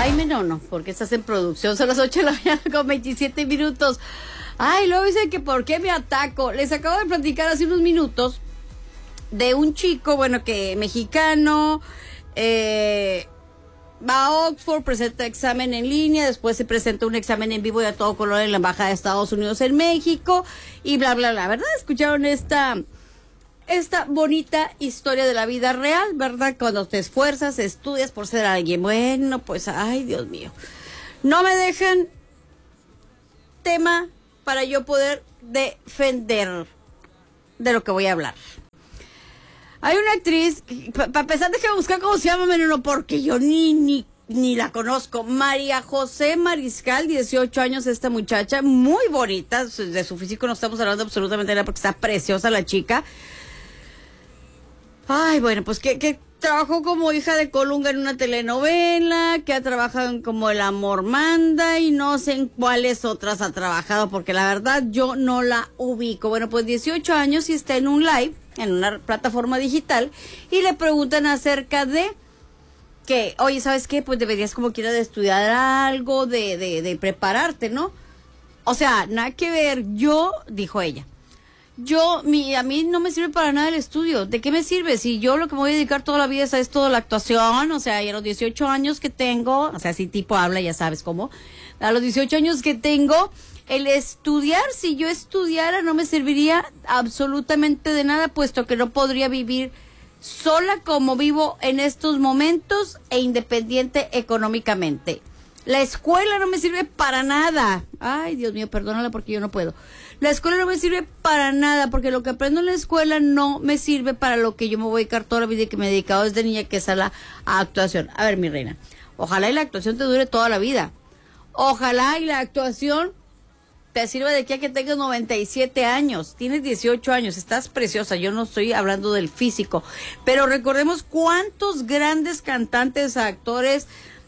No, porque estás en producción, son las 8 de la mañana con 27 minutos. Ay, luego dicen que por qué me ataco. Les acabo de platicar hace unos minutos de un chico, bueno, que mexicano, va a Oxford, presenta examen en línea, después se presenta un examen en vivo y a todo color en la Embajada de Estados Unidos en México, y bla, bla, bla, ¿verdad? ¿Escucharon esta bonita historia de la vida real, verdad? Cuando te esfuerzas, estudias por ser alguien. Bueno, pues, ay, Dios mío. No me dejan tema para yo poder defender de lo que voy a hablar. Hay una actriz, para empezar, déjame buscar cómo se llama, no, porque yo ni la conozco. María José Mariscal, 18 años, esta muchacha, muy bonita. De su físico no estamos hablando absolutamente nada porque está preciosa la chica. Ay, bueno, pues que trabajó como hija de Colunga en una telenovela, que ha trabajado en Como el amor manda, y no sé en cuáles otras ha trabajado, porque la verdad yo no la ubico. Bueno, pues 18 años y está en un live, en una plataforma digital, y le preguntan acerca de que, oye, ¿sabes qué? Pues deberías como quiera de estudiar algo, de prepararte, ¿no? O sea, nada que ver, dijo ella. A mí no me sirve para nada el estudio. ¿De qué me sirve? Si yo lo que me voy a dedicar toda la vida es a esto de la actuación, o sea, y a los 18 años que tengo, o sea, si tipo habla, ya sabes cómo, a los 18 años que tengo, el estudiar, si yo estudiara, no me serviría absolutamente de nada, puesto que no podría vivir sola como vivo en estos momentos e independiente económicamente. La escuela no me sirve para nada. Ay, Dios mío, perdónala porque yo no puedo. La escuela no me sirve para nada, porque lo que aprendo en la escuela no me sirve para lo que yo me voy a dedicar toda la vida y que me he dedicado desde niña, que es a la actuación. A ver, mi reina, ojalá y la actuación te dure toda la vida. Ojalá y la actuación te sirva de aquí a que tengas 97 años. Tienes 18 años, estás preciosa. Yo no estoy hablando del físico. Pero recordemos cuántos grandes cantantes, actores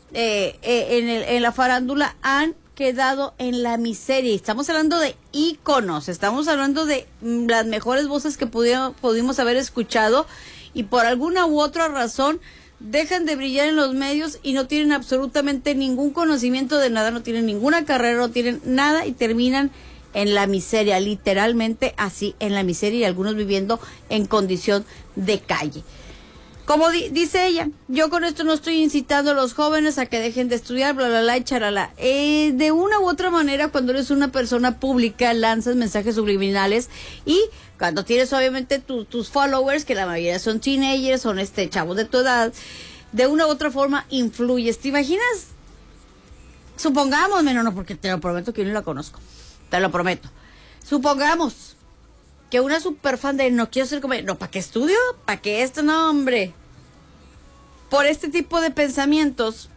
en la farándula han quedado en la miseria. Estamos hablando de íconos, estamos hablando de las mejores voces que pudimos haber escuchado, y por alguna u otra razón dejan de brillar en los medios y no tienen absolutamente ningún conocimiento de nada, no tienen ninguna carrera, no tienen nada y terminan en la miseria, literalmente así, en la miseria, y algunos viviendo en condición de calle. Como dice ella, yo con esto no estoy incitando a los jóvenes a que dejen de estudiar, bla, bla, bla, y charala. De una u otra manera, cuando eres una persona pública, lanzas mensajes subliminales, y cuando tienes obviamente tus followers, que la mayoría son teenagers, son chavos de tu edad, de una u otra forma influyes. ¿Te imaginas? Supongamos, no, porque te lo prometo que yo no la conozco, te lo prometo. Supongamos que una super fan de no quiero ser como, no, ¿para qué estudio? ¿Para qué esto? No, hombre. Por este tipo de pensamientos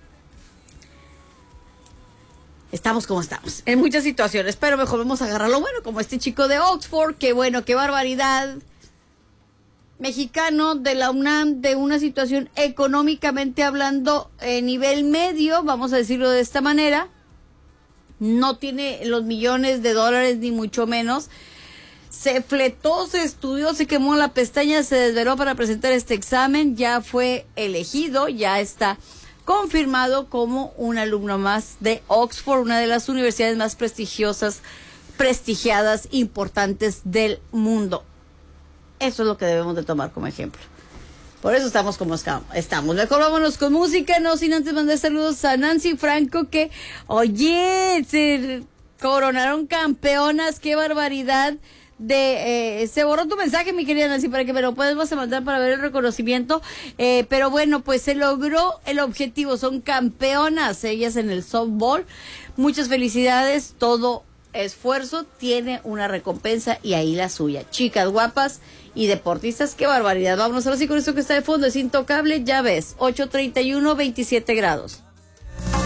estamos como estamos en muchas situaciones, pero mejor vamos a agarrarlo bueno, como este chico de Oxford, que bueno, qué barbaridad, mexicano de la UNAM, de una situación económicamente hablando nivel medio, vamos a decirlo de esta manera, no tiene los millones de dólares ni mucho menos. Se fletó, se estudió, se quemó la pestaña, se desveló para presentar este examen, ya fue elegido, ya está confirmado como un alumno más de Oxford, una de las universidades más prestigiadas, importantes del mundo. Eso es lo que debemos de tomar como ejemplo. Por eso estamos como estamos. Mejor vámonos con música, no sin antes mandar saludos a Nancy Franco, que, oye, se coronaron campeonas, qué barbaridad. Se borró tu mensaje, mi querida Nancy, para que me lo puedas mandar para ver el reconocimiento, pero bueno, pues se logró el objetivo, son campeonas ellas en el softball. Muchas felicidades, todo esfuerzo tiene una recompensa, y ahí la suya. Chicas guapas y deportistas, qué barbaridad. Vámonos ahora sí con esto que está de fondo, es Intocable, ya ves, 8:31, 27 grados.